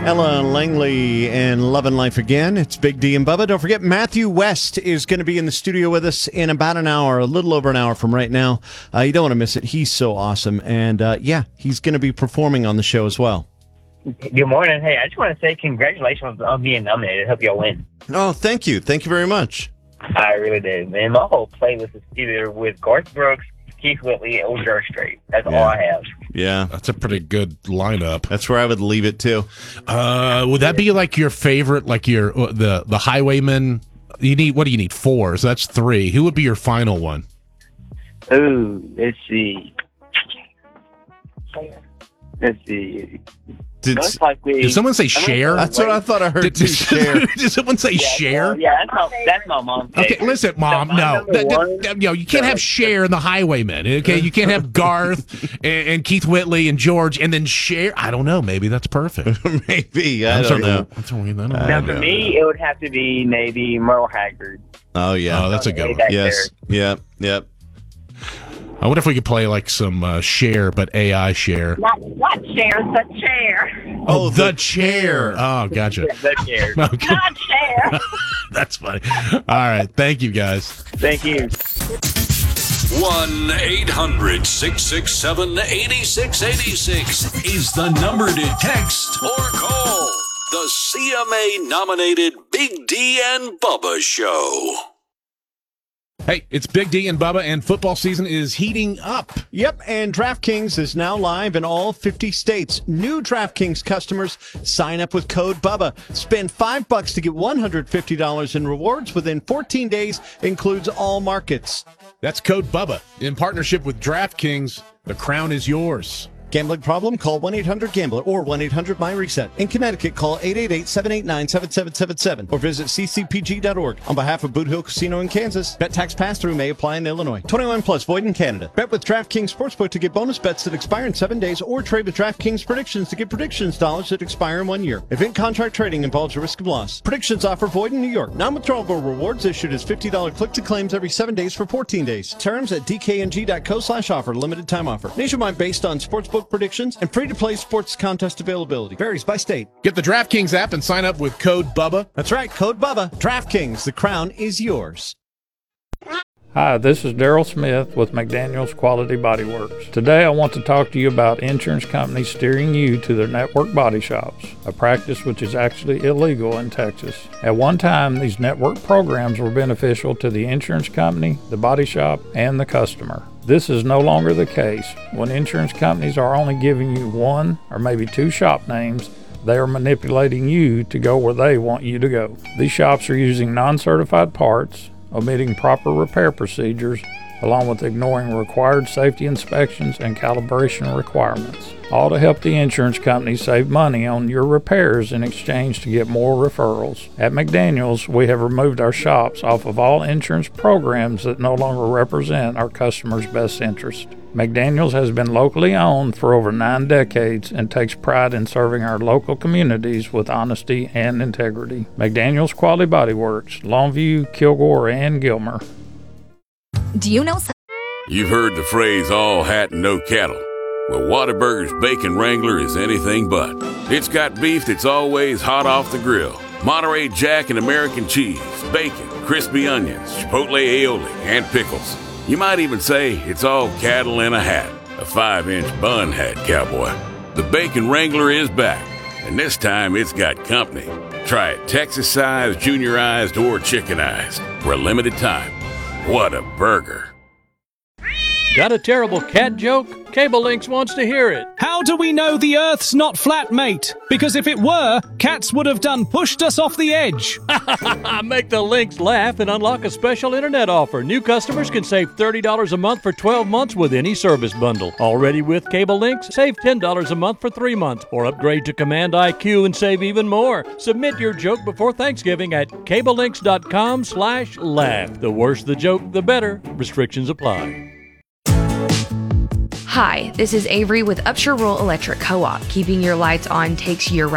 Ella Langley and Love and Life Again. It's Big D and Bubba. Don't forget, Matthew West is going to be in the studio with us in about an hour, a little over an hour from right now. You don't want to miss it. He's so awesome. And, he's going to be performing on the show as well. Good morning. Hey, I just want to say congratulations on being nominated. I hope y'all win. Oh, thank you. Thank you very much. I really did, man. My whole playlist is either with Garth Brooks, Keith Whitley, or George Strait. That's all I have. Yeah. That's a pretty good lineup. That's where I would leave it, too. Would that be like your favorite, like your the Highwaymen? What do you need? 4, so that's 3. Who would be your final one? Let's see. Did someone say Cher? That's what I thought I heard. Did Cher? Did someone say Cher? Yeah, that's my mom. Okay, listen, Mom. No, you can't have Cher and the Highwaymen. Okay, you can't have Garth and Keith Whitley and George and then Cher. I don't know. Maybe that's perfect. Maybe I don't know. Now, for me, it would have to be maybe Merle Haggard. Oh yeah, that's a good one. Yes. Yep. I wonder if we could play like some Cher, but AI Cher. Not Cher, the chair. Oh, the chair. Oh, gotcha. The chair. Okay. Not Cher. That's funny. All right. Thank you, guys. Thank you. 1-800-667-8686 is the number to text or call. The CMA-nominated Big D and Bubba Show. Hey, it's Big D and Bubba, and football season is heating up. Yep, and DraftKings is now live in all 50 states. New DraftKings customers sign up with code BUBBA. Spend $5 to get $150 in rewards within 14 days. Includes all markets. That's code BUBBA. In partnership with DraftKings, the crown is yours. Gambling problem? Call 1-800-GAMBLER or 1-800-MY-RESET. In Connecticut, call 888-789-7777 or visit ccpg.org. On behalf of Boot Hill Casino in Kansas, bet tax pass-through may apply in Illinois. 21 plus, void in Canada. Bet with DraftKings Sportsbook to get bonus bets that expire in 7 days or trade with DraftKings Predictions to get predictions dollars that expire in 1 year. Event contract trading involves a risk of loss. Predictions offer void in New York. Non-withdrawable rewards issued as $50 click-to-claims every 7 days for 14 days. Terms at dkng.co/offer. Limited time offer. Nationwide based on sportsbook predictions and free-to-play sports contest availability. Varies by state. Get the DraftKings app and sign up with code BUBBA. That's right, code BUBBA. DraftKings, the crown is yours. Hi, this is Daryl Smith with McDaniels Quality Body Works. Today I want to talk to you about insurance companies steering you to their network body shops, a practice which is actually illegal in Texas. At one time, these network programs were beneficial to the insurance company, the body shop, and the customer. This is no longer the case. When insurance companies are only giving you 1 or maybe 2 shop names, they are manipulating you to go where they want you to go. These shops are using non-certified parts, omitting proper repair procedures, along with ignoring required safety inspections and calibration requirements, all to help the insurance company save money on your repairs in exchange to get more referrals. At McDaniels, we have removed our shops off of all insurance programs that no longer represent our customers' best interest. McDaniels has been locally owned for over 9 decades and takes pride in serving our local communities with honesty and integrity. McDaniels Quality Body Works, Longview, Kilgore, and Gilmer. Do you know? You've heard the phrase all hat and no cattle. Well, Whataburger's Bacon Wrangler is anything but. It's got beef that's always hot off the grill, Monterey Jack and American cheese, bacon, crispy onions, chipotle aioli, and pickles. You might even say it's all cattle in a hat, a 5-inch bun hat, cowboy. The Bacon Wrangler is back, and this time it's got company. Try it Texas-sized, juniorized, or chickenized for a limited time. What a burger. Got a terrible cat joke? Cable Links wants to hear it. How do we know the Earth's not flat, mate? Because if it were, cats would have done pushed us off the edge. Make the Links laugh and unlock a special internet offer. New customers can save $30 a month for 12 months with any service bundle. Already with Cable Links, save $10 a month for 3 months, or upgrade to Command IQ and save even more. Submit your joke before Thanksgiving at cablelinks.com/laugh. The worse the joke, the better. Restrictions apply. Hi, this is Avery with Upshur Rural Electric Co-op. Keeping your lights on takes year-round